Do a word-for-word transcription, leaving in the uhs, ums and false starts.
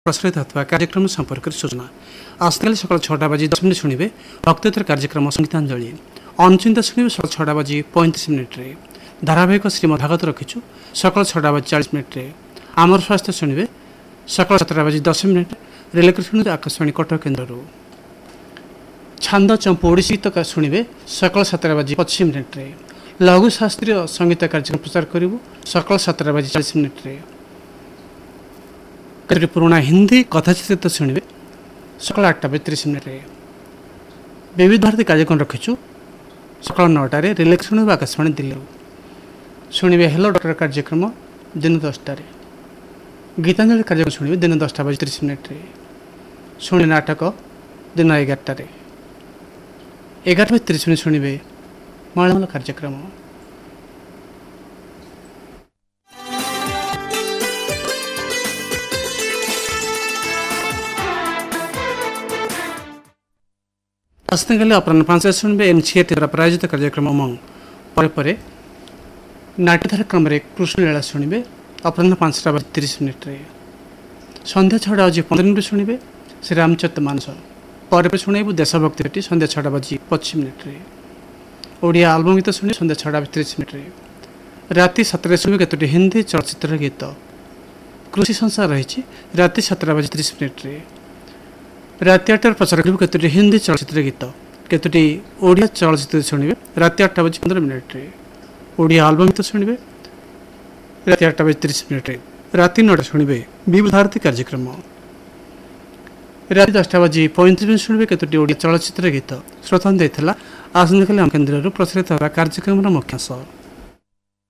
प्रसारित होता कार्यक्रम संपर्क सूचना आसकाल सकाल छटा बजी दस मिनट शुणे भक्तोत्तर कार्यक्रम संगीतांजलि अनुचिंता शुणे सकाल छटा बजी पैंतीस मिनिट्रे धारावाहिक श्रीमद्भागवत रखीचु सकाल छटा बजी चालीस मिनिट्रे आमर स्वास्थ्य शुणे सकाल सतटा बजी दस मिनिट रेलकर शुणे आकाशवाणी कटक केन्द्र छांद चंपू ओडिसी गीत शुणे सकाल सतटा बजी पच्चीस मिनिट्रे लघु शास्त्रीय संगीत कार्यक्रम प्रचार करूँ सकाल सतटा बजी चालीस मिनिट्रे पुराना हिंदी कथाचित्रित शुणे सकाल आठटा बत्रीस मिनिट्रे विविध भारती कार्यक्रम रखीचु सकाल नौटार relax शुणे Akashvani Delhi शुणे hello doctor कार्यक्रम दिन दसटार गीतांजलि कार्यक्रम शुणे दिन दसटा बजे तीस मिनिट्रे शुणे नाटक दिन एगारटार एगार बजे तीस मिनिट शुणे मलयालम कार्यक्रम आसतकाली अपराह पांच शुणे एनसीआरटी द्वारा प्रायोजित कार्यक्रम उमंग पर परे नाट्यधारा क्रम कृष्णलीला शुणे अपराह पांचटा बजे तीस मिनिट्रे संध्या छटा बजे पंद्रह मिनिट शुणे श्री रामचरित मानस पर शुणु देशभक्ति भेटी संध्या छटा बजे पच्चीस मिनिट्रे ओडिया आल्बम गीत शुणे संध्या छटा बजे तीस मिनिट्रे राति सातटा शुणे केतोटी हिंदी चलचित्र गीत कृषि संसार रही राति सातटा बजे तीस मिनिट्रे राति आठटार प्रचार करूँ केतोटी हिंदी चलचित्र गीत केतोटी ओडिया चलचित्र शुणे राति आठटा बजे पंद्रह मिनिट्रे ओडिया आल्बम गीत शुणे राति आठटा बजे तीस मिनिट्रे राति नौटा शुणे विविध भारती कार्यक्रम राति दसटा बजे पैंतीस मिनिट शुणे केतोटी ओडिया चलचित्र गीत श्रोता देता आसंता केन्द्र प्रसारित होगा कार्यक्रम मुख्यांश।